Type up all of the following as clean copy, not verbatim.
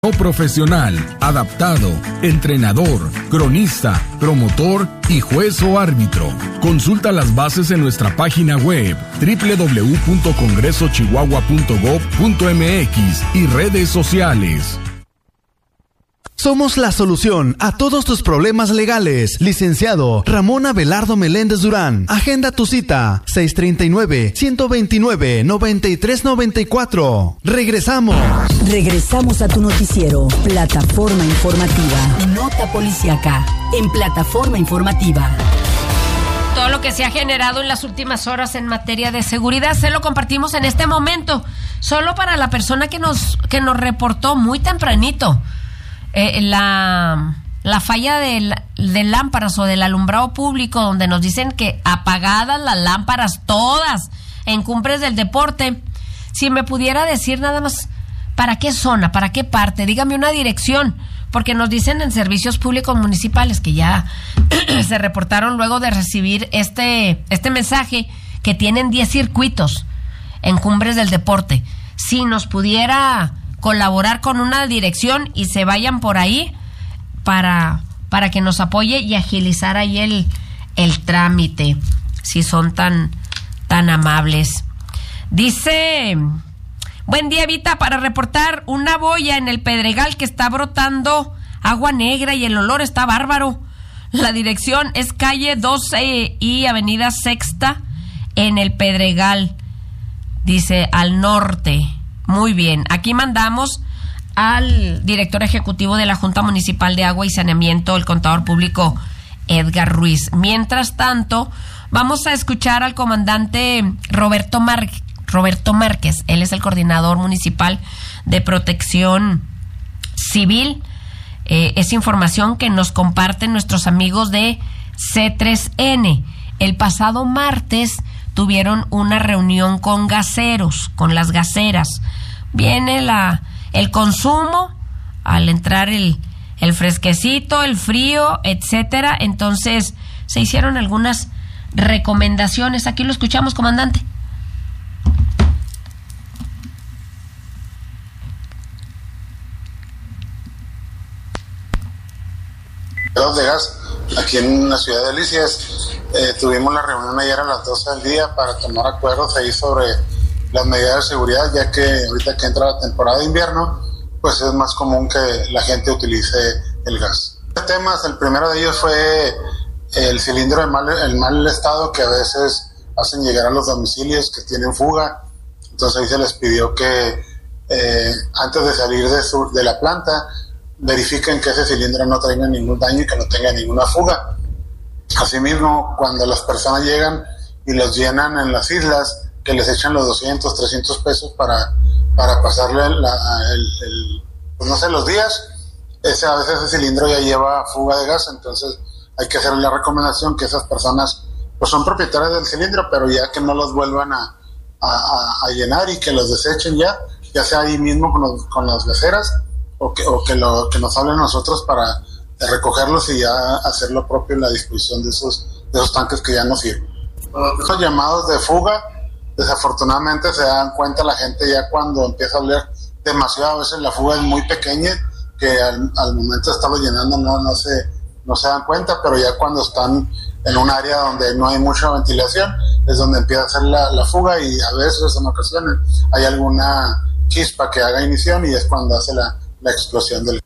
profesional, adaptado, entrenador, cronista, promotor y juez o árbitro. Consulta las bases en nuestra página web www.congresochihuahua.gov.mx y redes sociales. Somos la solución a todos tus problemas legales. Licenciado Ramón Abelardo Meléndez Durán. Agenda tu cita 639-129-9394. Regresamos a tu noticiero, Plataforma Informativa. Nota policíaca en Plataforma Informativa. Todo lo que se ha generado en las últimas horas en materia de seguridad se lo compartimos en este momento, solo para la persona que nos reportó muy tempranito. La falla de lámparas o del alumbrado público, donde nos dicen que apagadas las lámparas todas en Cumbres del Deporte. Si me pudiera decir nada más, ¿para qué zona? ¿Para qué parte? Dígame una dirección, porque nos dicen en servicios públicos municipales que ya se reportaron luego de recibir este mensaje, que tienen 10 circuitos en Cumbres del Deporte. Si nos pudiera colaborar con una dirección y se vayan por ahí para que nos apoye y agilizar ahí el trámite, si son tan amables. Dice: buen día, Vita, para reportar una boya en el Pedregal que está brotando agua negra y el olor está bárbaro. La dirección es calle 12 y avenida Sexta en el Pedregal, dice, al norte. Muy bien, aquí mandamos al director ejecutivo de la Junta Municipal de Agua y Saneamiento, el contador público Edgar Ruiz. Mientras tanto, vamos a escuchar al comandante Roberto Márquez. Él es el coordinador municipal de Protección Civil. Es información que nos comparten nuestros amigos de C3N. El pasado martes tuvieron una reunión con gaseros, con las gaseras. Viene el consumo, al entrar el fresquecito, el frío, etcétera. Entonces se hicieron algunas recomendaciones. Aquí lo escuchamos, comandante. De gas aquí en la ciudad de Delicias. Tuvimos la reunión ayer a las 12 del día para tomar acuerdos ahí sobre las medidas de seguridad, ya que ahorita que entra la temporada de invierno, pues es más común que la gente utilice el gas. Temas, el primero de ellos fue el cilindro en mal estado, que a veces hacen llegar a los domicilios que tienen fuga. Entonces ahí se les pidió que antes de salir de la planta verifiquen que ese cilindro no traiga ningún daño y que no tenga ninguna fuga. Asimismo, cuando las personas llegan y los llenan en las islas, que les echan los 200, 300 pesos para pasarle los días, a veces ese cilindro ya lleva fuga de gas. Entonces hay que hacer la recomendación que esas personas pues son propietarias del cilindro, pero ya que no los vuelvan a llenar y que los desechen ya sea ahí mismo con las gaseras, o que nos hablen nosotros para recogerlos y ya hacer lo propio en la disposición de esos tanques que ya no sirven. Los llamados de fuga, desafortunadamente se dan cuenta la gente ya cuando empieza a oler demasiado. A veces la fuga es muy pequeña, que al momento de estarlo llenando no se dan cuenta, pero ya cuando están en un área donde no hay mucha ventilación es donde empieza a hacer la fuga, y a veces, en ocasiones, hay alguna chispa que haga ignición y es cuando hace la explosión del.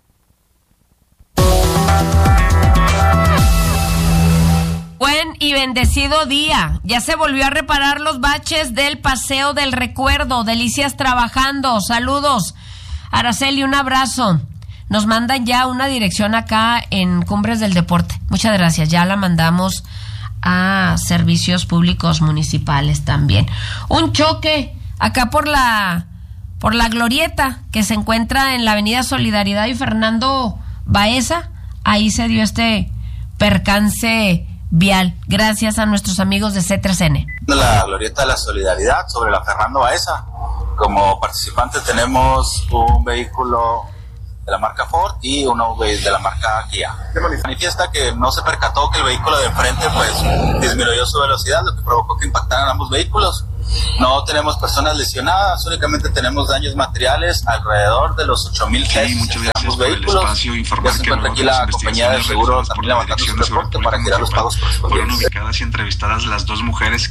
Buen y bendecido día. Ya se volvió a reparar los baches del Paseo del Recuerdo. Delicias trabajando. Saludos. Araceli, un abrazo. Nos mandan ya una dirección acá en Cumbres del Deporte. Muchas gracias. Ya la mandamos a servicios públicos municipales también. Un choque acá por la Glorieta, que se encuentra en la avenida Solidaridad y Fernando Baeza. Ahí se dio este percance vial, gracias a nuestros amigos de C3N. La Glorieta de la Solidaridad sobre la Fernando Baeza. Como participante tenemos un vehículo de la marca Ford y uno de la marca Kia. Manifiesta que no se percató que el vehículo de enfrente pues disminuyó su velocidad, lo que provocó que impactaran ambos vehículos. No tenemos personas lesionadas, únicamente tenemos daños materiales alrededor de los 8,000 pesos. Muchas gracias por el espacio. Informar ya se que encuentra aquí la compañía del seguro también levantando su reporte para girar los pagos fueron ubicadas y entrevistadas las 2 mujeres.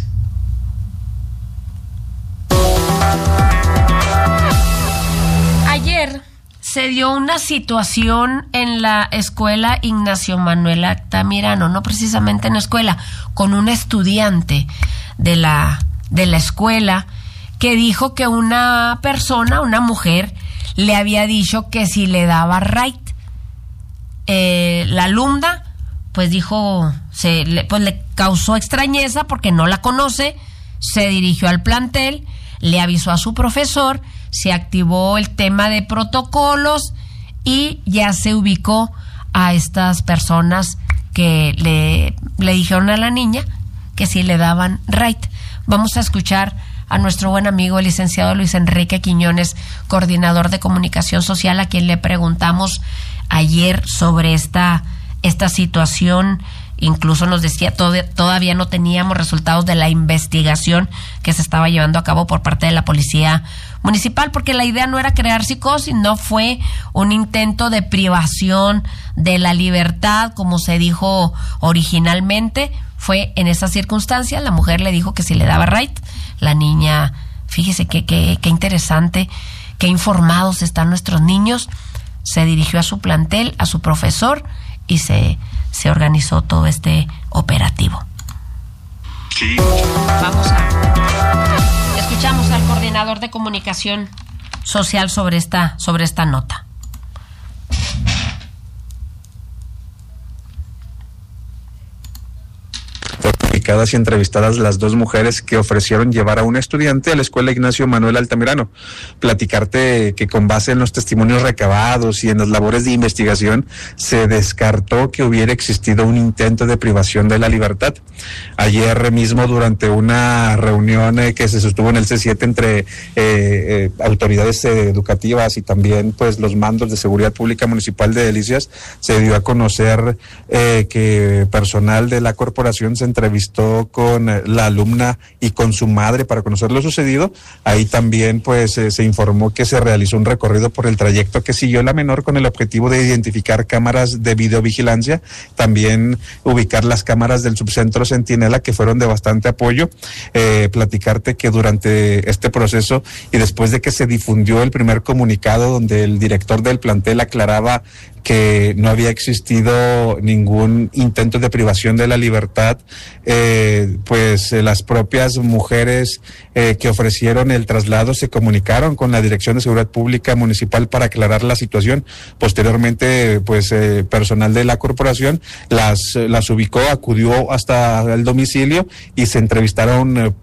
Ayer se dio una situación en la escuela Ignacio Manuel Altamirano, no precisamente en la escuela, con un estudiante de la escuela que dijo que una persona, una mujer, le había dicho que si le daba right. La alumna, pues dijo, le causó extrañeza porque no la conoce, se dirigió al plantel, le avisó a su profesor, se activó el tema de protocolos y ya se ubicó a estas personas que le dijeron a la niña que si le daban right. Vamos a escuchar a nuestro buen amigo el licenciado Luis Enrique Quiñones, coordinador de comunicación social, a quien le preguntamos ayer sobre esta situación. Incluso nos decía, todavía no teníamos resultados de la investigación que se estaba llevando a cabo por parte de la policía municipal, porque la idea no era crear psicosis, no fue un intento de privación de la libertad, como se dijo originalmente. Fue en esa circunstancia, la mujer le dijo que si le daba right, la niña, fíjese qué interesante, qué informados están nuestros niños, se dirigió a su plantel, a su profesor, y se organizó todo este operativo. Sí. Escuchamos al coordinador de comunicación social sobre esta nota. Ubicadas y entrevistadas las 2 mujeres que ofrecieron llevar a un estudiante a la escuela Ignacio Manuel Altamirano. Platicarte que con base en los testimonios recabados y en las labores de investigación se descartó que hubiera existido un intento de privación de la libertad. Ayer mismo, durante una reunión que se sostuvo en el C7 entre autoridades educativas y también pues los mandos de seguridad pública municipal de Delicias, se dio a conocer que personal de la corporación se entrevistó con la alumna y con su madre para conocer lo sucedido. Ahí también pues se informó que se realizó un recorrido por el trayecto que siguió la menor con el objetivo de identificar cámaras de videovigilancia, también ubicar las cámaras del subcentro Centinela, que fueron de bastante apoyo. Platicarte que durante este proceso y después de que se difundió el primer comunicado donde el director del plantel aclaraba que no había existido ningún intento de privación de la libertad, las propias mujeres que ofrecieron el traslado se comunicaron con la Dirección de Seguridad Pública Municipal para aclarar la situación. Posteriormente, personal de la corporación las ubicó, acudió hasta el domicilio y se entrevistaron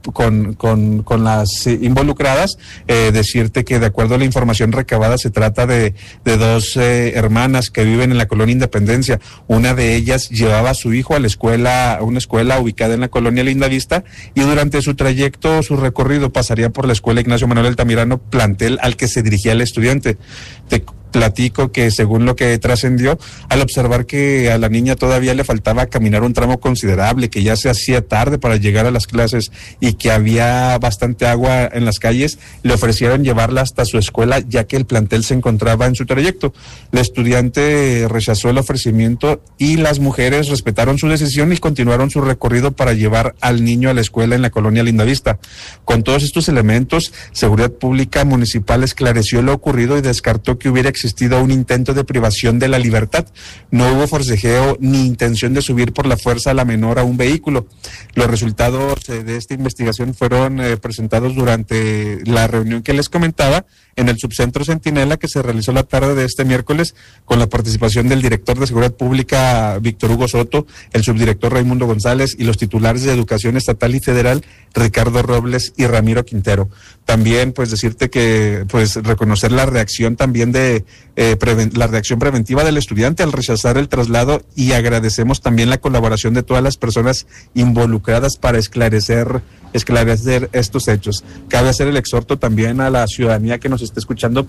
con las involucradas. Decirte que de acuerdo a la información recabada se trata de 2 hermanas que viven en la colonia Independencia. Una de ellas llevaba a su hijo a una escuela ubicada en la colonia Lindavista, y durante su trayecto, su recorrido pasaría por la escuela Ignacio Manuel Altamirano, plantel al que se dirigía el estudiante. Te platico que según lo que trascendió, al observar que a la niña todavía le faltaba caminar un tramo considerable, que ya se hacía tarde para llegar a las clases y que había bastante agua en las calles, le ofrecieron llevarla hasta su escuela, ya que el plantel se encontraba en su trayecto. La estudiante rechazó el ofrecimiento y las mujeres respetaron su decisión y continuaron su recorrido para llevar al niño a la escuela en la colonia Lindavista. Con todos estos elementos, Seguridad Pública Municipal esclareció lo ocurrido y descartó que hubiera existido un intento de privación de la libertad. No hubo forcejeo ni intención de subir por la fuerza a la menor a un vehículo. Los resultados de esta investigación fueron presentados durante la reunión que les comentaba en el subcentro Centinela, que se realizó la tarde de este miércoles con la participación del director de Seguridad Pública Víctor Hugo Soto, el subdirector Raimundo González y los titulares de Educación Estatal y Federal Ricardo Robles y Ramiro Quintero. También decirte que reconocer la reacción también de la reacción preventiva del estudiante al rechazar el traslado, y agradecemos también la colaboración de todas las personas involucradas para esclarecer estos hechos. Cabe hacer el exhorto también a la ciudadanía que nos esté escuchando,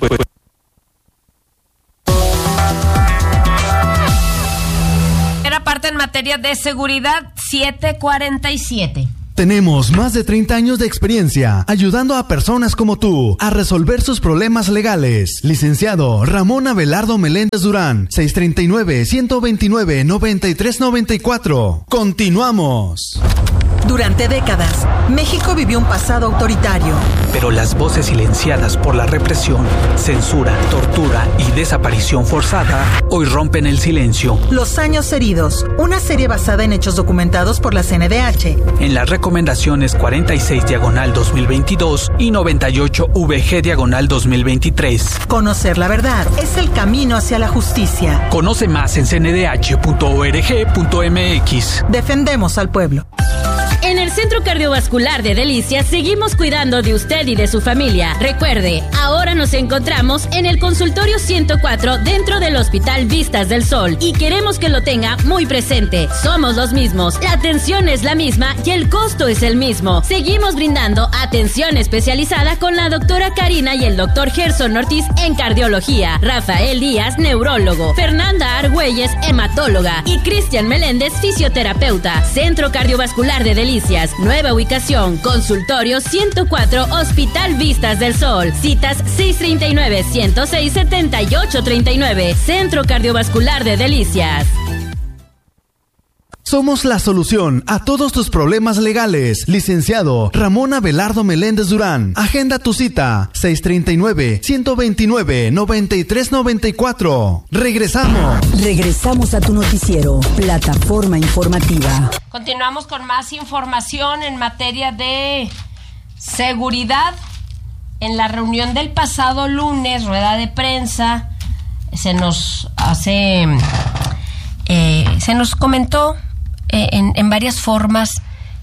Era parte en materia de seguridad. 7:47. Tenemos más de 30 años de experiencia ayudando a personas como tú a resolver sus problemas legales. Licenciado Ramón Abelardo Meléndez Durán, 639-129-9394. Continuamos. Durante décadas, México vivió un pasado autoritario. Pero las voces silenciadas por la represión, censura, tortura y desaparición forzada hoy rompen el silencio. Los años heridos, una serie basada en hechos documentados por la CNDH. En las recomendaciones 46/2022 y 98VG/2023. Conocer la verdad es el camino hacia la justicia. Conoce más en cndh.org.mx. Defendemos al pueblo. En el Centro Cardiovascular de Delicias seguimos cuidando de usted y de su familia. Recuerde, ahora nos encontramos en el consultorio 104 dentro del Hospital Vistas del Sol y queremos que lo tenga muy presente. Somos los mismos, la atención es la misma y el costo es el mismo. Seguimos brindando atención especializada con la doctora Karina y el doctor Gerson Ortiz en cardiología, Rafael Díaz, neurólogo, Fernanda Argüelles, hematóloga y Cristian Meléndez, fisioterapeuta. Centro Cardiovascular de Delicias, nueva ubicación, consultorio 104, Hospital Vistas del Sol. Citas 639-106-7839. Centro Cardiovascular de Delicias. Somos la solución a todos tus problemas legales. Licenciado Ramón Abelardo Meléndez Durán. Agenda tu cita. 639-129-9394. Regresamos a tu noticiero, Plataforma Informativa. Continuamos con más información en materia de seguridad. En la reunión del pasado lunes, rueda de prensa, se nos comentó en varias formas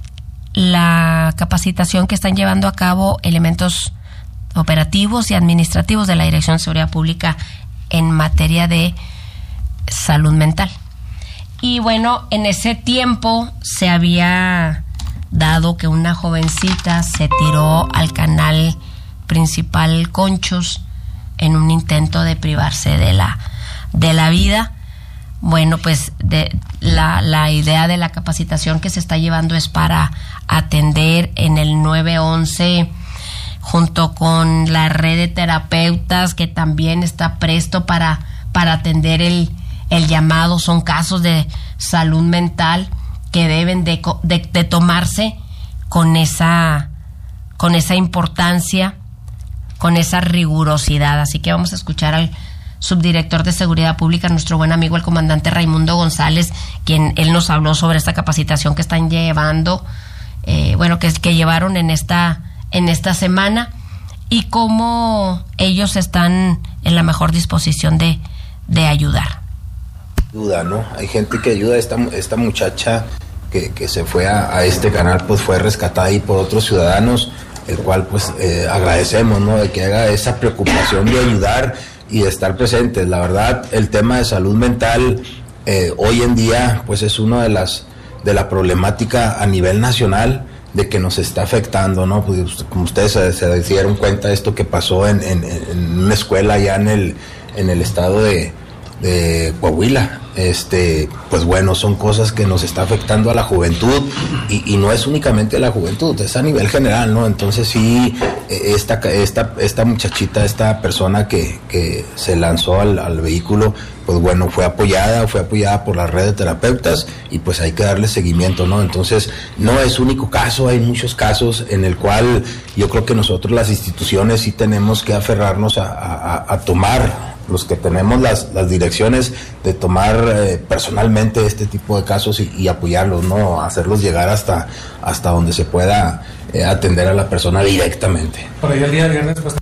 la capacitación que están llevando a cabo elementos operativos y administrativos de la Dirección de Seguridad Pública en materia de salud mental. Y bueno, en ese tiempo se había dado que una jovencita se tiró al canal principal Conchos en un intento de privarse de la vida. Bueno, pues la idea de la capacitación que se está llevando es para atender en el 911 junto con la red de terapeutas que también está presto para atender el llamado. Son casos de salud mental que deben de tomarse con esa importancia, con esa rigurosidad. Así que vamos a escuchar al subdirector de Seguridad Pública, nuestro buen amigo el comandante Raimundo González, él nos habló sobre esta capacitación que están llevando, que llevaron en esta semana y cómo ellos están en la mejor disposición de ayudar. Duda, ¿no? Hay gente que ayuda. Esta muchacha que se fue a este canal, pues fue rescatada ahí por otros ciudadanos, el cual pues agradecemos, ¿no? De que haga esa preocupación de ayudar y de estar presentes. La verdad, el tema de salud mental hoy en día pues es una de la problemática a nivel nacional de que nos está afectando, ¿no? Pues, como ustedes se dieron cuenta de esto que pasó en una escuela allá en el estado de Coahuila. Pues bueno, son cosas que nos está afectando a la juventud y no es únicamente a la juventud, es a nivel general, ¿no? Entonces sí, esta muchachita, esta persona que se lanzó al vehículo, pues bueno, fue apoyada por la red de terapeutas y pues hay que darle seguimiento, ¿no? Entonces no es único caso, hay muchos casos en el cual yo creo que nosotros las instituciones sí tenemos que aferrarnos a tomar, los que tenemos las direcciones, de tomar personalmente este tipo de casos y apoyarlos, ¿no? Hacerlos llegar hasta donde se pueda atender a la persona directamente. Por ahí el día de viernes, pues...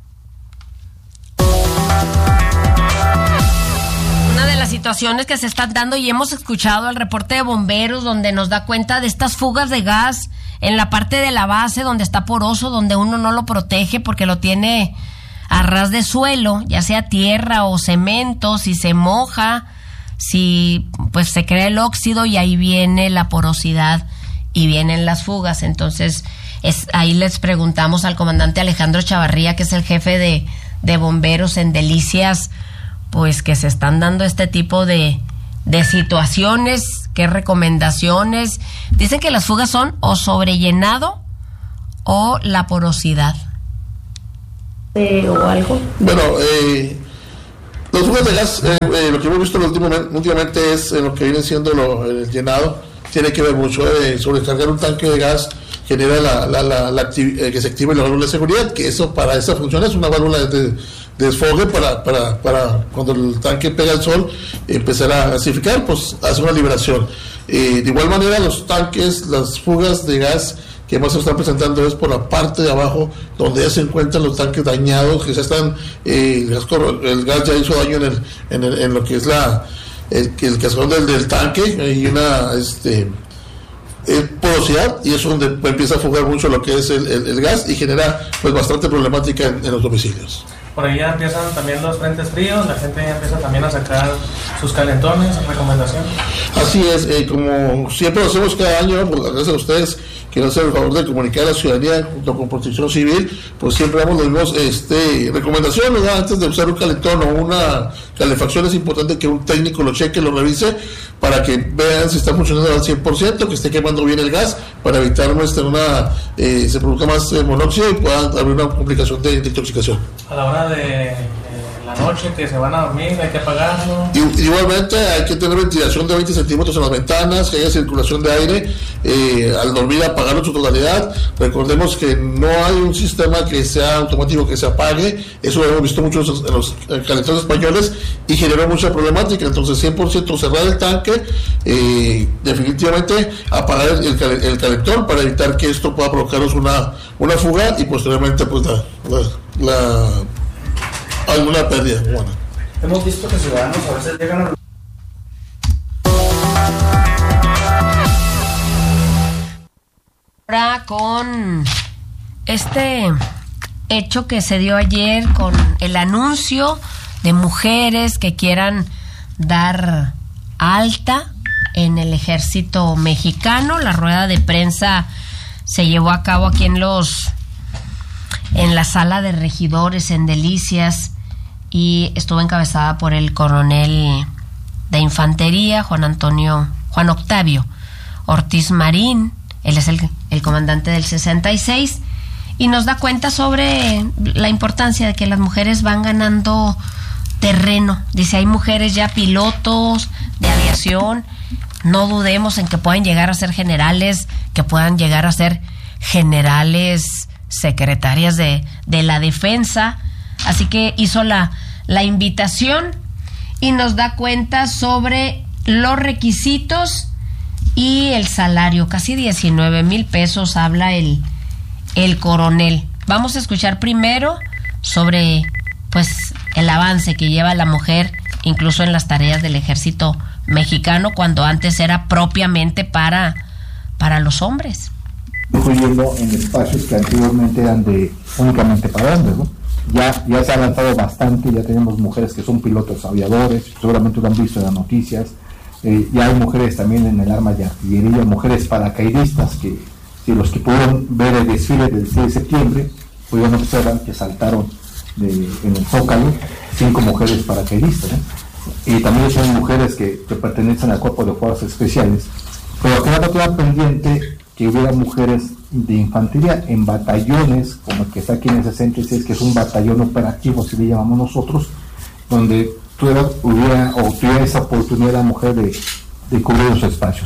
Una de las situaciones que se están dando, y hemos escuchado el reporte de bomberos donde nos da cuenta de estas fugas de gas en la parte de la base donde está poroso, donde uno no lo protege porque lo tiene a ras de suelo, ya sea tierra o cemento. Si se moja, si pues se crea el óxido y ahí viene la porosidad y vienen las fugas. Entonces ahí les preguntamos al comandante Alejandro Chavarría, que es el jefe de bomberos en Delicias, pues que se están dando este tipo de situaciones, qué recomendaciones Dicen que las fugas son o sobrellenado o la porosidad. ¿O algo? Bueno, las fugas de gas, lo que hemos visto últimamente es lo que viene siendo el llenado. Tiene que ver mucho sobrecargar un tanque de gas, genera que se active la válvula de seguridad, que eso para esa función es una válvula de desfogue para cuando el tanque pega al sol empezar a gasificar, pues hace una liberación. De igual manera los tanques, las fugas de gas que más se están presentando es por la parte de abajo, donde ya se encuentran los tanques dañados, que ya están, el gas ya hizo daño en lo que es el cascarón del tanque, hay una porosidad, y eso es donde empieza a fugar mucho lo que es el gas y genera pues bastante problemática en los domicilios. Por ahí ya empiezan también los frentes fríos, la gente ya empieza también a sacar sus calentones, recomendaciones. Así es, como siempre lo hacemos cada año, pues, gracias a ustedes que nos hacen el favor de comunicar a la ciudadanía junto con Protección Civil, pues siempre damos los mismos recomendaciones, ¿no? Antes de usar un calentón o una calefacción es importante que un técnico lo cheque, lo revise, para que vean si está funcionando al 100%, que esté quemando bien el gas, para evitar se produzca más monóxido y pueda haber una complicación de intoxicación. A la hora de la noche que se van a dormir, hay que apagarlo. Igualmente hay que tener ventilación de 20 centímetros en las ventanas, que haya circulación de aire, al dormir apagarlo en su totalidad. Recordemos que no hay un sistema que sea automático que se apague, eso lo hemos visto mucho en los calentones españoles y generó mucha problemática. Entonces 100% cerrar el tanque, definitivamente apagar el calentón para evitar que esto pueda provocarnos una fuga y posteriormente pues alguna pérdida. Bueno. Hemos visto que ciudadanos a veces llegan a... Ahora con este hecho que se dio ayer con el anuncio de mujeres que quieran dar alta en el ejército mexicano, la rueda de prensa se llevó a cabo aquí en la sala de regidores en Delicias y estuvo encabezada por el coronel de infantería Juan Octavio Ortiz Marín. Él es el comandante del 66 y nos da cuenta sobre la importancia de que las mujeres van ganando terreno. Dice, hay mujeres ya pilotos de aviación, no dudemos en que puedan llegar a ser generales, que puedan llegar a ser generales secretarias de la defensa. Así que hizo la invitación y nos da cuenta sobre los requisitos y el salario, casi 19,000 pesos habla el coronel. Vamos a escuchar primero sobre pues el avance que lleva la mujer incluso en las tareas del ejército mexicano, cuando antes era propiamente para los hombres. Incluyendo en espacios que anteriormente eran únicamente para hombres, ¿no? Ya se ha avanzado bastante, ya tenemos mujeres que son pilotos aviadores, seguramente lo han visto en las noticias. Ya hay mujeres también en el arma de artillería, mujeres paracaidistas, que si los que pudieron ver el desfile del 6 de septiembre, pudieron observar que saltaron en el Zócalo 5 mujeres paracaidistas, ¿no? Y también son mujeres que pertenecen al Cuerpo de Fuerzas Especiales, pero queda pendiente que hubiera mujeres de infantería en batallones, como el que está aquí en el 66, que es un batallón operativo, así le llamamos nosotros, donde tuviera esa oportunidad la mujer de cubrir los espacios.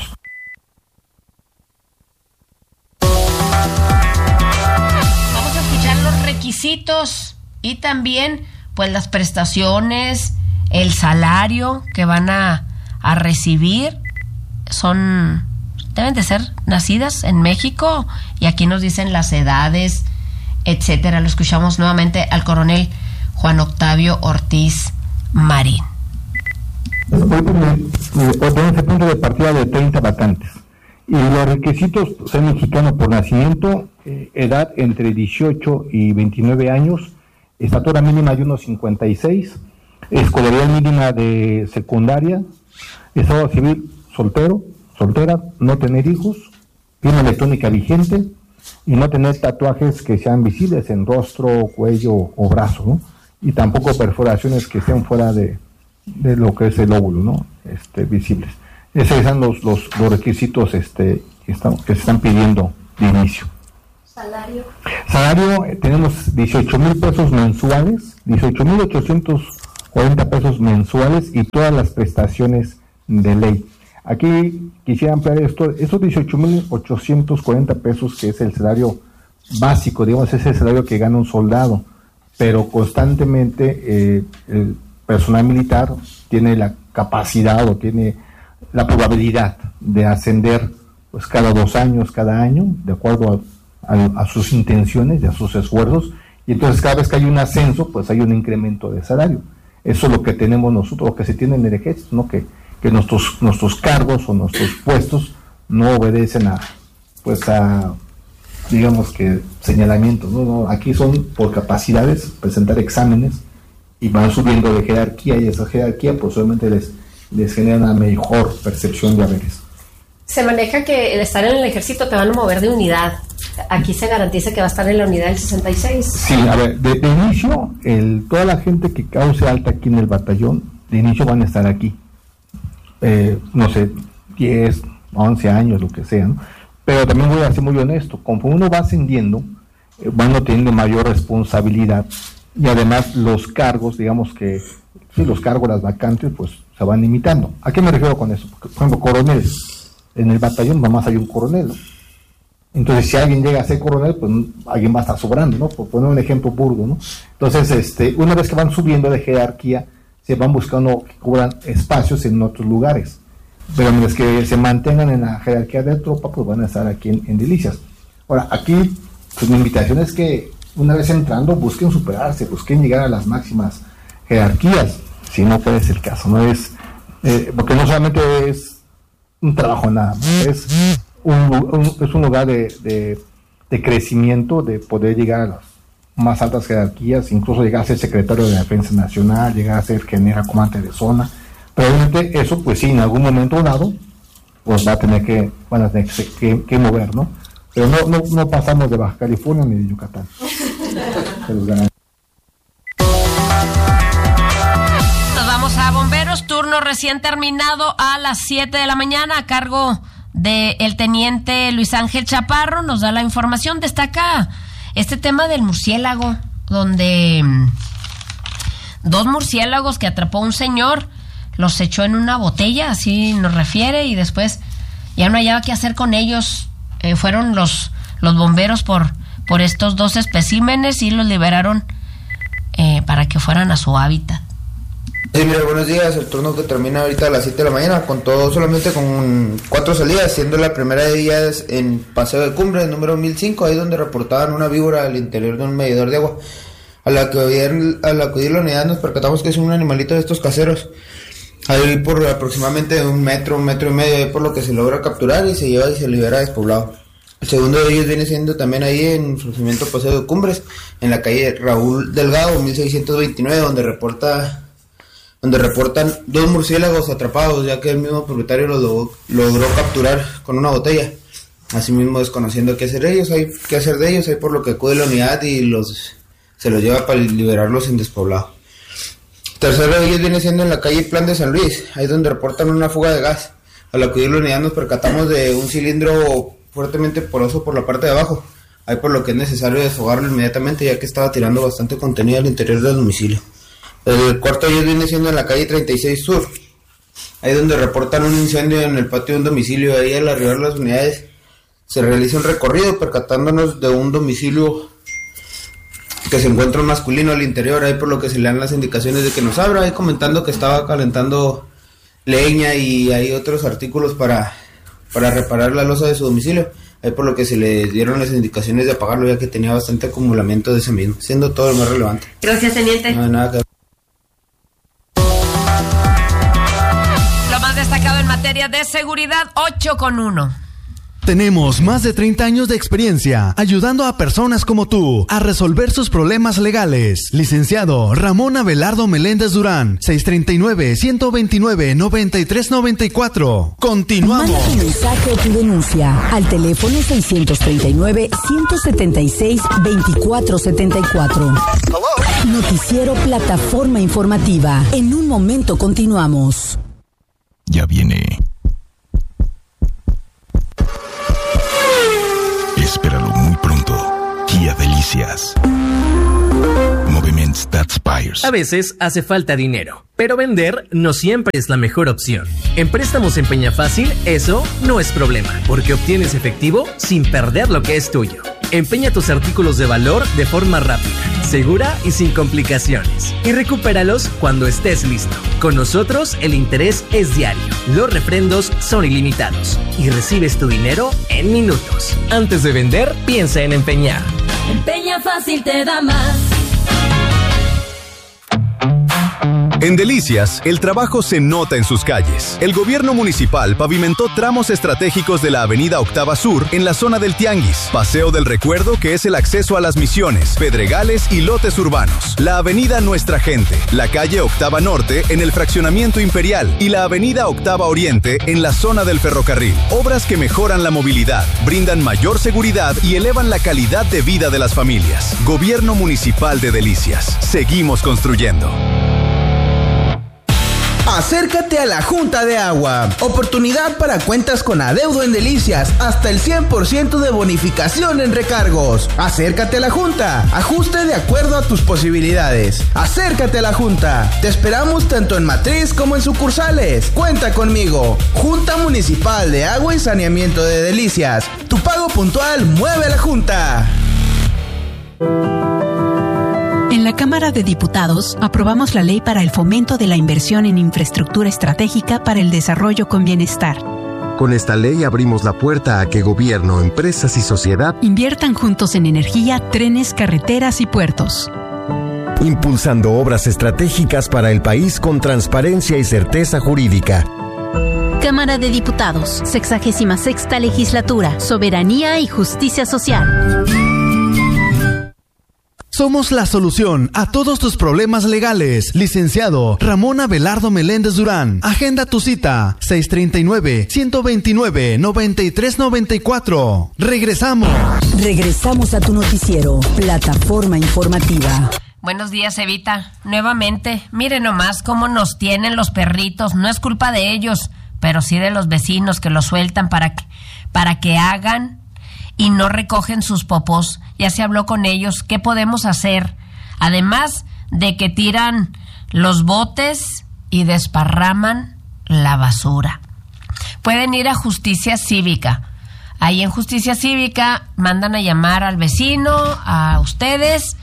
Vamos a escuchar los requisitos y también pues las prestaciones, el salario que van a recibir. Deben de ser nacidas en México y aquí nos dicen las edades, etcétera. Lo escuchamos nuevamente al coronel Juan Octavio Ortiz Marín. Tenemos el punto de partida de 30 vacantes y los requisitos: ser mexicano por nacimiento, edad entre 18 y 29 años, estatura mínima de 1.56, escolaridad mínima de secundaria, estado civil soltera, no tener hijos, firma electrónica vigente y no tener tatuajes que sean visibles en rostro, cuello o brazo, ¿no? Y tampoco perforaciones que estén fuera de lo que es el óvulo, ¿no? Visibles. Esos son los requisitos se están pidiendo de inicio. Salario, tenemos 18,000 pesos mensuales, 18,840 pesos mensuales y todas las prestaciones de ley. Aquí quisiera ampliar esto, esos 18,840 pesos, que es el salario básico, digamos, es el salario que gana un soldado, pero constantemente el personal militar tiene la capacidad o tiene la probabilidad de ascender pues cada 2 años, cada año, de acuerdo a sus intenciones y a sus esfuerzos, y entonces cada vez que hay un ascenso, pues hay un incremento de salario. Eso es lo que tenemos nosotros, lo que se tiene en el ejército, ¿no? Que nuestros cargos o nuestros puestos no obedecen a digamos que señalamientos, ¿no? Aquí son por capacidades, presentar exámenes y van subiendo de jerarquía, y esa jerarquía pues obviamente les genera una mejor percepción de haberes. Se maneja que el estar en el ejército te van a mover de unidad. Aquí se garantiza que va a estar en la unidad del 66. Sí, a ver, de inicio, toda la gente que cause alta aquí en el batallón, de inicio van a estar aquí. No sé, 10, 11 años, lo que sea, ¿no? Pero también voy a ser muy honesto, conforme uno va ascendiendo, van teniendo mayor responsabilidad, y además los cargos, digamos que, sí, los cargos, las vacantes, pues se van limitando. ¿A qué me refiero con eso? Porque, por ejemplo, coroneles, en el batallón nomás hay un coronel, ¿no? Entonces, si alguien llega a ser coronel, pues alguien va a estar sobrando, ¿no? Por poner un ejemplo burdo, ¿no? Entonces, una vez que van subiendo de jerarquía, se van buscando que cubran espacios en otros lugares. Pero mientras que se mantengan en la jerarquía de tropa, pues van a estar aquí en Delicias. Ahora, aquí, pues mi invitación es que una vez entrando, busquen superarse, busquen llegar a las máximas jerarquías, si no puede ser el caso, no es, porque no solamente es un trabajo nada más, es un lugar de crecimiento, de poder llegar a las más altas jerarquías, incluso llegar a ser secretario de la Defensa Nacional, llegar a ser general comandante de zona. Pero obviamente eso, pues sí, en algún momento dado, pues van a tener que mover, ¿no? Pero no pasamos de Baja California ni de Yucatán. Nos vamos a bomberos, turno recién terminado a las 7 de la mañana, a cargo del teniente Luis Ángel Chaparro. Nos da la información, destaca este tema del murciélago, donde 2 murciélagos que atrapó un señor los echó en una botella, así nos refiere, y después ya no hallaba qué hacer con ellos. Fueron los bomberos por estos 2 especímenes y los liberaron para que fueran a su hábitat. Sí, mira, buenos días. El turno que termina ahorita a las 7 de la mañana, solamente con 4 salidas, siendo la primera de ellas en Paseo de Cumbre, número 1005, ahí donde reportaban una víbora al interior de un medidor de agua. Al acudir la unidad nos percatamos que es un animalito de estos caseros. Ahí por aproximadamente 1 metro, 1,5 metros, ahí por lo que se logra capturar y se lleva y se libera despoblado. El segundo de ellos viene siendo también ahí en Surgimiento Paseo de Cumbres, en la calle Raúl Delgado, 1629, donde reportan 2 murciélagos atrapados, ya que el mismo propietario los logró capturar con una botella. Asimismo, desconociendo qué hacer de ellos, ahí por lo que acude la unidad y se los lleva para liberarlos en despoblado. Tercero de ellos viene siendo en la calle Plan de San Luis, ahí donde reportan una fuga de gas. Al acudir la unidad nos percatamos de un cilindro fuertemente poroso por la parte de abajo, ahí por lo que es necesario desfogarlo inmediatamente, ya que estaba tirando bastante contenido al interior del domicilio. El cuarto de ellos viene siendo en la calle 36 Sur, ahí donde reportan un incendio en el patio de un domicilio. Ahí al arribar las unidades se realiza un recorrido percatándonos de un domicilio que se encuentra un masculino al interior, ahí por lo que se le dan las indicaciones de que nos abra, ahí comentando que estaba calentando leña y hay otros artículos para reparar la losa de su domicilio, ahí por lo que se le dieron las indicaciones de apagarlo, ya que tenía bastante acumulamiento de ese mismo, siendo todo lo más relevante. Gracias, teniente. No hay nada que... Lo más destacado en materia de seguridad, 8:1. Tenemos más de 30 años de experiencia ayudando a personas como tú a resolver sus problemas legales. Licenciado Ramón Abelardo Meléndez Durán, 639-129-9394. Continuamos. Manda tu mensaje o tu denuncia al teléfono 639-176-2474. Noticiero Plataforma Informativa. En un momento continuamos. Ya viene Delicias. Moviments that inspires. A veces hace falta dinero, pero vender no siempre es la mejor opción. En Préstamos en Peñafácil, eso no es problema, porque obtienes efectivo sin perder lo que es tuyo. Empeña tus artículos de valor de forma rápida, segura y sin complicaciones. Y recupéralos cuando estés listo. Con nosotros el interés es diario. Los refrendos son ilimitados. Y recibes tu dinero en minutos. Antes de vender, piensa en empeñar. Empeña Fácil te da más. En Delicias, el trabajo se nota en sus calles. El gobierno municipal pavimentó tramos estratégicos de la avenida Octava Sur en la zona del Tianguis, Paseo del Recuerdo, que es el acceso a Las Misiones, Pedregales y lotes urbanos, la avenida Nuestra Gente, la calle Octava Norte en el fraccionamiento Imperial y la avenida Octava Oriente en la zona del ferrocarril. Obras que mejoran la movilidad, brindan mayor seguridad y elevan la calidad de vida de las familias. Gobierno Municipal de Delicias. Seguimos construyendo. Acércate a la Junta de Agua. Oportunidad para cuentas con adeudo en Delicias. Hasta el 100% de bonificación en recargos. Acércate a la Junta. Ajuste de acuerdo a tus posibilidades. Acércate a la Junta. Te esperamos tanto en matriz como en sucursales. Cuenta conmigo. Junta Municipal de Agua y Saneamiento de Delicias. Tu pago puntual mueve a la Junta. En la Cámara de Diputados aprobamos la ley para el fomento de la inversión en infraestructura estratégica para el desarrollo con bienestar. Con esta ley abrimos la puerta a que gobierno, empresas y sociedad inviertan juntos en energía, trenes, carreteras y puertos. Impulsando obras estratégicas para el país con transparencia y certeza jurídica. Cámara de Diputados, 66ª Legislatura, Soberanía y Justicia Social. Somos la solución a todos tus problemas legales. Licenciado Ramón Abelardo Meléndez Durán. Agenda tu cita. 639-129-9394. Regresamos. Regresamos a tu noticiero. Plataforma informativa. Buenos días, Evita. Nuevamente, miren nomás cómo nos tienen los perritos. No es culpa de ellos, pero sí de los vecinos que los sueltan para que hagan y no recogen sus popós. Ya se habló con ellos. ¿Qué podemos hacer? Además de que tiran los botes y desparraman la basura. Pueden ir a Justicia Cívica. Ahí en Justicia Cívica mandan a llamar al vecino, a ustedes,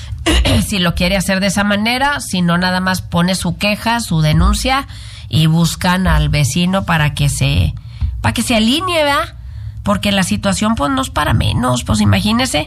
si lo quiere hacer de esa manera. Si no, nada más pone su queja, su denuncia y buscan al vecino para que se alinee, ¿verdad? Porque la situación pues no es para menos. Pues imagínese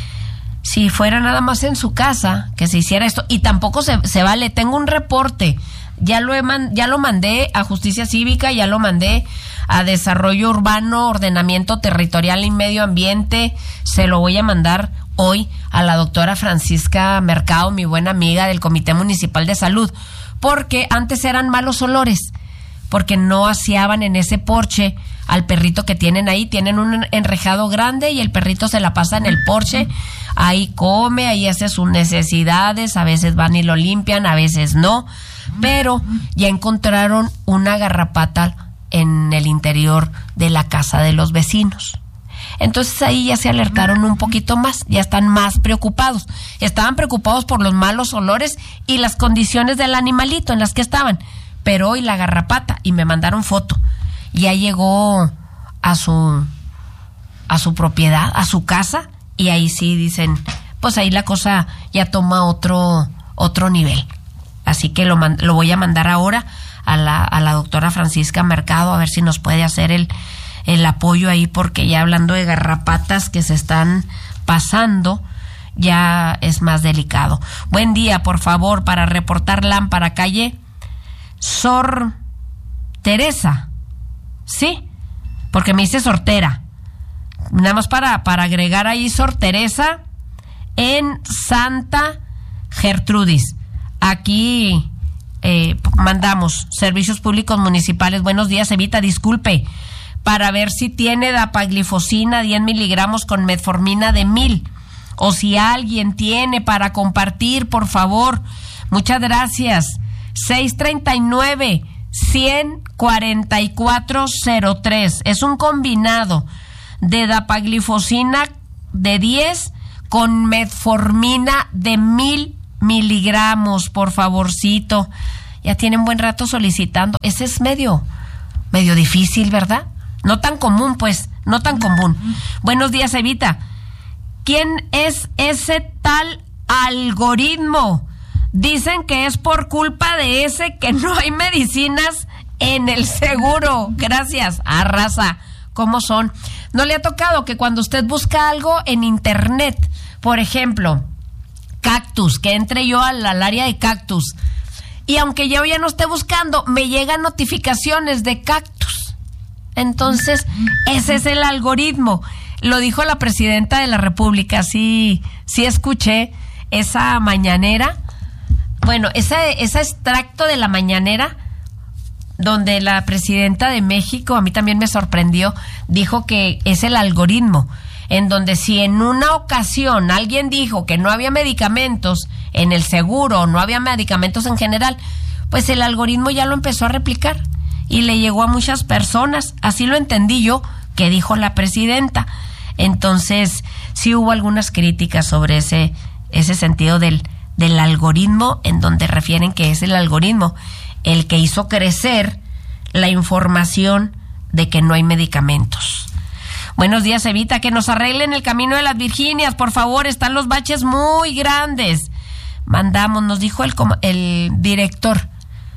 si fuera nada más en su casa que se hiciera esto. Y tampoco se vale. Tengo un reporte, ya lo mandé a Justicia Cívica, ya lo mandé a Desarrollo Urbano, Ordenamiento Territorial y Medio Ambiente. Se lo voy a mandar hoy a la doctora Francisca Mercado, mi buena amiga del Comité Municipal de Salud, porque antes eran malos olores, porque no aseaban en ese porche al perrito que tienen ahí. Tienen un enrejado grande y el perrito se la pasa en el porche, ahí come, ahí hace sus necesidades, a veces van y lo limpian, a veces no, pero ya encontraron una garrapata en el interior de la casa de los vecinos. Entonces ahí ya se alertaron un poquito más, ya están más preocupados. Estaban preocupados por los malos olores y las condiciones del animalito en las que estaban, pero hoy la garrapata, y me mandaron foto, ya llegó a su propiedad, a su casa, y ahí sí dicen, pues ahí la cosa ya toma otro nivel. Así que lo voy a mandar ahora a la doctora Francisca Mercado, a ver si nos puede hacer el apoyo ahí, porque ya hablando de garrapatas que se están pasando, ya es más delicado. Buen día, por favor, para reportar lámpara, calle Sor Teresa. Sí, porque me hice Sortera. Nada más para agregar ahí Sor Teresa en Santa Gertrudis. Aquí mandamos Servicios Públicos Municipales. Buenos días, Evita, disculpe, para ver si tiene dapaglifosina 10 miligramos con metformina de 1000, o si alguien tiene para compartir, por favor. Muchas gracias. 639-14403. Es un combinado de dapaglifosina de 10 con metformina de 1000 miligramos, por favorcito. Ya tienen buen rato solicitando. Ese es medio difícil, ¿verdad? No tan común, pues, no tan común. Buenos días, Evita. ¿Quién es ese tal algoritmo? Dicen que es por culpa de ese que no hay medicinas en el seguro. Gracias. Raza, ¿cómo son? ¿No le ha tocado que cuando usted busca algo en internet, por ejemplo, cactus, que entre yo al área de cactus, y aunque yo ya no esté buscando, me llegan notificaciones de cactus? Entonces, ese es el algoritmo. Lo dijo la presidenta de la República. Sí escuché esa mañanera. Bueno, ese extracto de la mañanera, donde la presidenta de México, a mí también me sorprendió, dijo que es el algoritmo, en donde si en una ocasión alguien dijo que no había medicamentos en el seguro, no había medicamentos en general, pues el algoritmo ya lo empezó a replicar y le llegó a muchas personas. Así lo entendí yo, que dijo la presidenta. Entonces, sí hubo algunas críticas sobre ese sentido del algoritmo, en donde refieren que es el algoritmo el que hizo crecer la información de que no hay medicamentos. Buenos días, Evita, que nos arreglen el camino de las Virginias, por favor, están los baches muy grandes. Nos dijo el director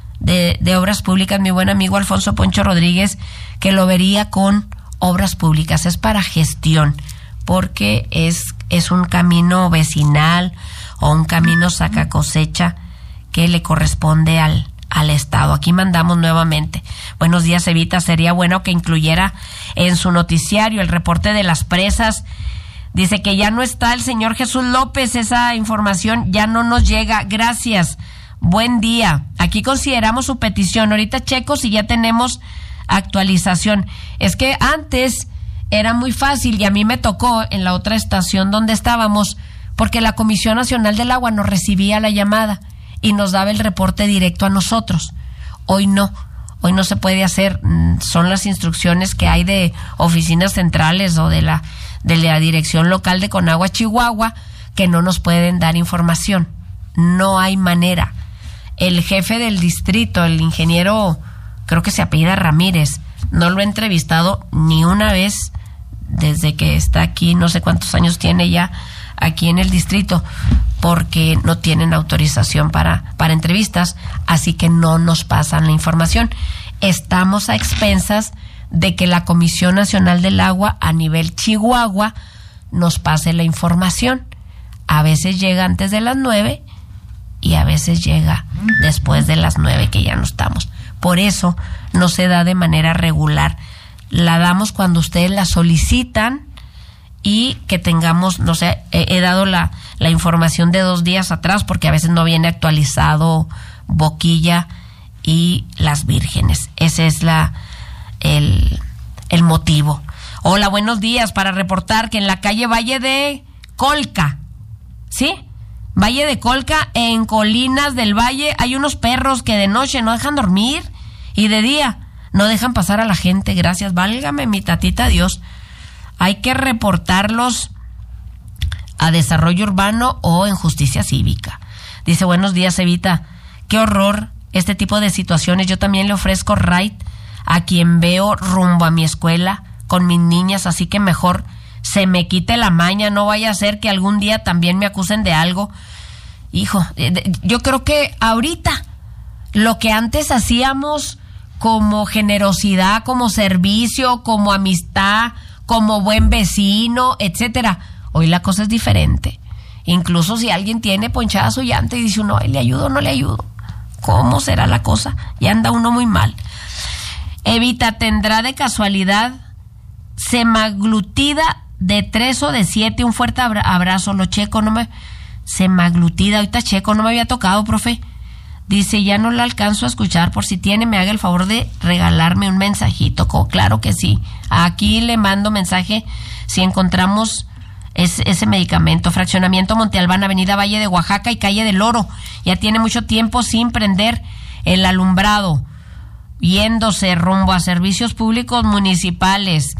de Obras Públicas, mi buen amigo Alfonso Poncho Rodríguez, que lo vería con Obras Públicas. Es para gestión, porque es un camino vecinal o un camino saca cosecha que le corresponde al Estado. Aquí mandamos nuevamente. Buenos días, Evita. Sería bueno que incluyera en su noticiario el reporte de las presas. Dice que ya no está el señor Jesús López. Esa información ya no nos llega. Gracias. Buen día. Aquí consideramos su petición. Ahorita checo si ya tenemos actualización. Es que antes era muy fácil y a mí me tocó en la otra estación donde estábamos, porque la Comisión Nacional del Agua nos recibía la llamada y nos daba el reporte directo a nosotros. Hoy no se puede hacer. Son las instrucciones que hay de oficinas centrales o de la dirección local de Conagua, Chihuahua, que no nos pueden dar información. No hay manera. El jefe del distrito, el ingeniero, creo que se apellida Ramírez, no lo he entrevistado ni una vez desde que está aquí, no sé cuántos años tiene ya aquí en el distrito, porque no tienen autorización para entrevistas, así que no nos pasan la información. Estamos a expensas de que la Comisión Nacional del Agua a nivel Chihuahua nos pase la información. A veces llega antes de las 9 y a veces llega después de las 9, que ya no estamos. Por eso no se da de manera regular. La damos cuando ustedes la solicitan y que tengamos, no sé, he dado la información de 2 días atrás porque a veces no viene actualizado Boquilla y Las Vírgenes. Ese es el motivo. Hola, buenos días, para reportar que en la calle Valle de Colca, ¿sí? Valle de Colca, en Colinas del Valle, hay unos perros que de noche no dejan dormir y de día no dejan pasar a la gente. Gracias, válgame mi tatita Dios. Hay que reportarlos a Desarrollo Urbano o en Justicia Cívica. Dice, buenos días, Evita. Qué horror este tipo de situaciones. Yo también le ofrezco ride a quien veo rumbo a mi escuela con mis niñas, así que mejor se me quite la maña. No vaya a ser que algún día también me acusen de algo. Hijo, yo creo que ahorita lo que antes hacíamos como generosidad, como servicio, como amistad, como buen vecino, etcétera, hoy la cosa es diferente. Incluso si alguien tiene ponchada su llanta y dice uno, ¿le ayudo o no le ayudo? ¿Cómo será la cosa? Ya anda uno muy mal. Evita, ¿tendrá de casualidad semaglutida de 3 o de 7? Un fuerte abrazo. Lo checo, semaglutida, ahorita checo, no me había tocado, profe. Dice, ya no la alcanzo a escuchar, por si tiene, me haga el favor de regalarme un mensajito. Claro que sí. Aquí le mando mensaje si encontramos ese medicamento. Fraccionamiento Monte Albán, Avenida Valle de Oaxaca y Calle del Oro. Ya tiene mucho tiempo sin prender el alumbrado, yéndose rumbo a servicios públicos municipales.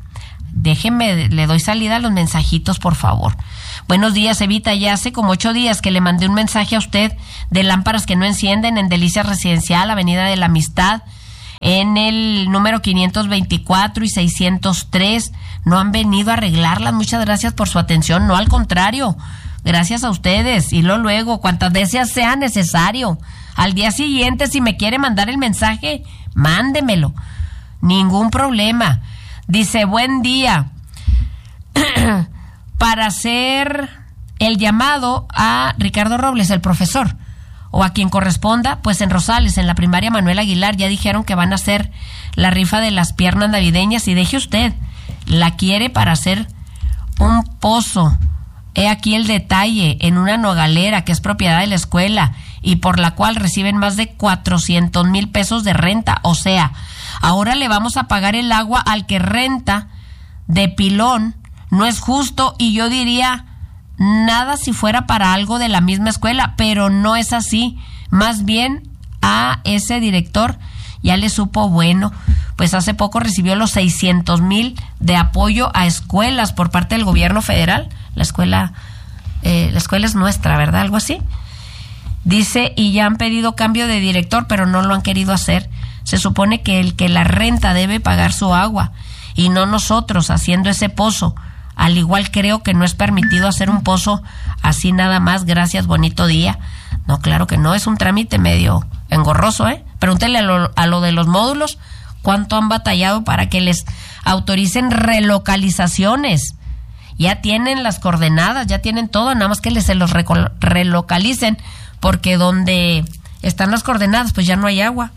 Déjeme, le doy salida a los mensajitos, por favor. Buenos días, Evita. Ya hace como 8 días que le mandé un mensaje a usted de lámparas que no encienden en Delicias Residencial, Avenida de la Amistad, en el número 524 y 603. No han venido a arreglarlas. Muchas gracias por su atención. No, al contrario, gracias a ustedes. Y luego, cuantas veces sea necesario. Al día siguiente, si me quiere mandar el mensaje, mándemelo. Ningún problema. Dice, buen día. Para hacer el llamado a Ricardo Robles, el profesor, o a quien corresponda, pues en Rosales, en la primaria Manuel Aguilar, ya dijeron que van a hacer la rifa de las piernas navideñas, y deje usted, la quiere para hacer un pozo. He aquí el detalle, en una nogalera que es propiedad de la escuela y por la cual reciben más de 400,000 pesos de renta. O sea, ahora le vamos a pagar el agua al que renta de pilón. No es justo, y yo diría nada si fuera para algo de la misma escuela, pero no es así. Más bien a ese director ya le supo bueno, pues hace poco recibió los 600,000 de apoyo a escuelas por parte del gobierno federal. La escuela es nuestra, ¿verdad? Algo así. Dice, y ya han pedido cambio de director, pero no lo han querido hacer. Se supone que el que la renta debe pagar su agua, y no nosotros haciendo ese pozo. Al igual creo que no es permitido hacer un pozo así nada más. Gracias, bonito día. No, claro que no, es un trámite medio engorroso, ¿eh? Pregúntele a lo de los módulos, cuánto han batallado para que les autoricen relocalizaciones. Ya tienen las coordenadas, ya tienen todo, nada más que se los relocalicen, porque donde están las coordenadas, pues ya no hay agua.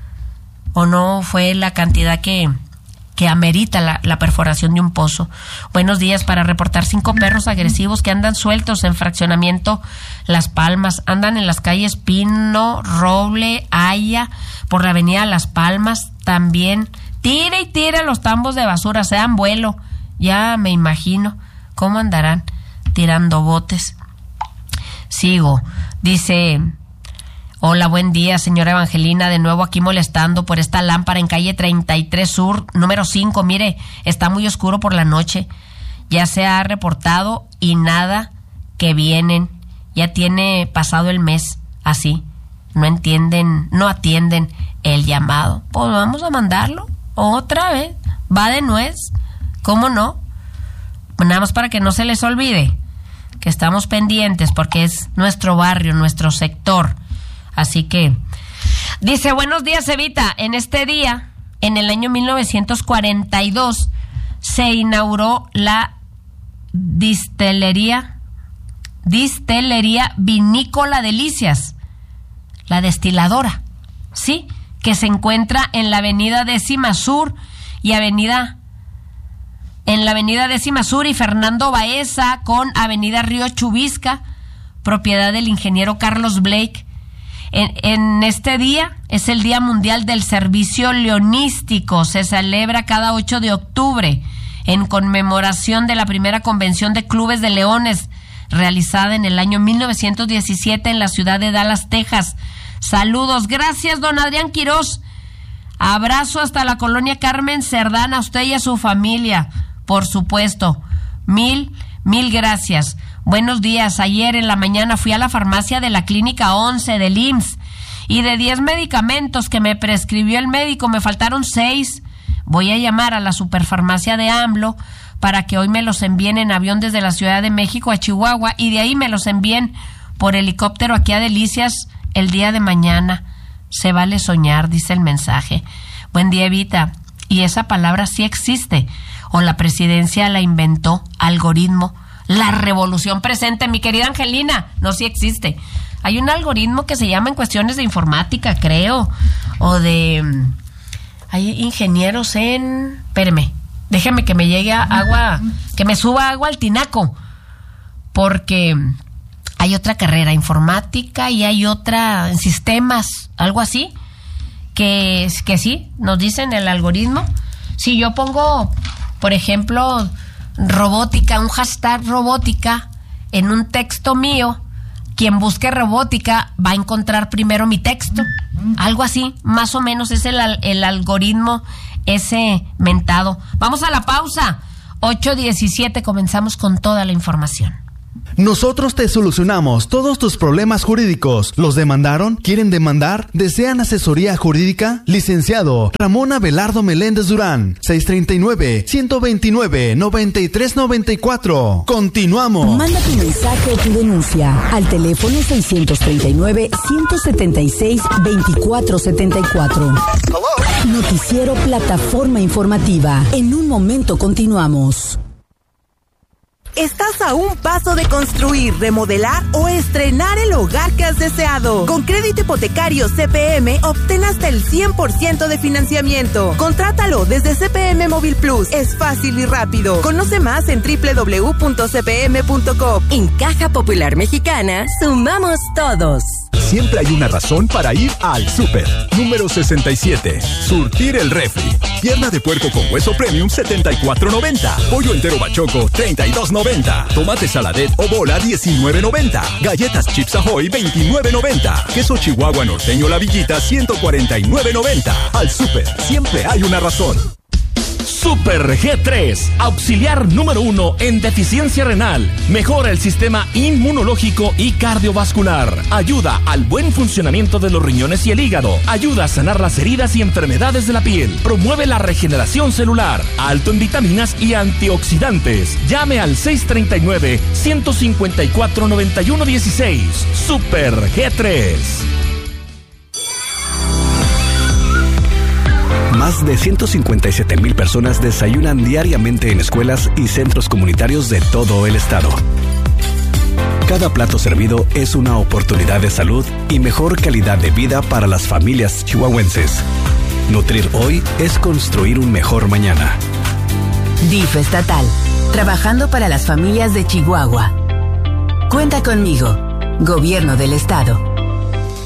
O no fue la cantidad que amerita la perforación de un pozo. Buenos días, para reportar 5 perros agresivos que andan sueltos en fraccionamiento Las Palmas. Andan en las calles Pino, Roble, Haya, por la avenida Las Palmas también. Tire y tire los tambos de basura, sean vuelo. Ya me imagino cómo andarán tirando botes. Sigo. Dice... Hola, buen día, señora Evangelina, de nuevo aquí molestando por esta lámpara en calle 33 Sur, número 5. Mire, está muy oscuro por la noche. Ya se ha reportado y nada que vienen. Ya tiene pasado el mes así. No atienden el llamado. Pues vamos a mandarlo otra vez. Va de nuez. ¿Cómo no? Nada más para que no se les olvide que estamos pendientes, porque es nuestro barrio, nuestro sector. Así que, dice, buenos días, Evita. En este día, en el año 1942, se inauguró la distelería vinícola Delicias, la destiladora, ¿sí? Que se encuentra en la avenida 10ª Sur y en la avenida 10ª Sur y Fernando Baeza con avenida Río Chubisca, propiedad del ingeniero Carlos Blake. En este día es el Día Mundial del Servicio Leonístico. Se celebra cada 8 de octubre en conmemoración de la primera convención de clubes de leones realizada en el año 1917 en la ciudad de Dallas, Texas. Saludos. Gracias, don Adrián Quirós. Abrazo hasta la colonia Carmen Cerdán, a usted y a su familia, por supuesto. Mil gracias. Buenos días. Ayer en la mañana fui a la farmacia de la Clínica 11 del IMSS y de 10 medicamentos que me prescribió el médico me faltaron 6. Voy a llamar a la superfarmacia de AMLO para que hoy me los envíen en avión desde la Ciudad de México a Chihuahua y de ahí me los envíen por helicóptero aquí a Delicias el día de mañana. Se vale soñar, dice el mensaje. Buen día, Evita. Y esa palabra sí existe, o la presidencia la inventó, algoritmo. La revolución presente, mi querida Angelina, no, sí existe. Hay un algoritmo que se llama en cuestiones de informática, creo, o de... Hay ingenieros en... Espéreme, déjeme que me llegue agua, que me suba agua al tinaco, porque hay otra carrera, informática, y hay otra en sistemas, algo así, que sí, nos dicen el algoritmo. Si yo pongo, por ejemplo... robótica, un hashtag robótica en un texto mío, quien busque robótica va a encontrar primero mi texto, algo así, más o menos es el algoritmo ese mentado. Vamos a la pausa, 8:17, comenzamos con toda la información. Nosotros te solucionamos todos tus problemas jurídicos. ¿Los demandaron? ¿Quieren demandar? ¿Desean asesoría jurídica? Licenciado Ramón Abelardo Meléndez Durán, 639-129-9394. Continuamos. Manda tu mensaje o tu denuncia al teléfono 639-176-2474. Noticiero Plataforma Informativa. En un momento continuamos. Estás a un paso de construir, remodelar o estrenar el hogar que has deseado. Con crédito hipotecario CPM, obtén hasta el 100% de financiamiento. Contrátalo desde CPM Móvil Plus. Es fácil y rápido. Conoce más en www.cpm.com. En Caja Popular Mexicana, sumamos todos. Siempre hay una razón para ir al súper. Número 67. Surtir el refri. Pierna de puerco con hueso premium, $74.90. Pollo entero bachoco, $32.90. Tomate saladet o bola, $19.90. Galletas Chips Ahoy, $29.90. Queso Chihuahua norteño La Villita, $149.90. Al súper, siempre hay una razón. Super G3, auxiliar número 1 en deficiencia renal. Mejora el sistema inmunológico y cardiovascular. Ayuda al buen funcionamiento de los riñones y el hígado. Ayuda a sanar las heridas y enfermedades de la piel. Promueve la regeneración celular. Alto en vitaminas y antioxidantes. Llame al 639-154-9116. Super G3. Más de 157,000 personas desayunan diariamente en escuelas y centros comunitarios de todo el estado. Cada plato servido es una oportunidad de salud y mejor calidad de vida para las familias chihuahuenses. Nutrir hoy es construir un mejor mañana. DIF estatal, trabajando para las familias de Chihuahua. Cuenta conmigo, Gobierno del Estado.